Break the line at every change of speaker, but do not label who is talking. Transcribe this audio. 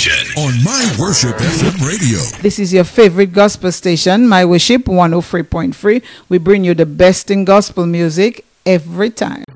station on My Worship FM radio.
This is your favorite gospel station, My Worship 103.3. We bring you the best in gospel music every time.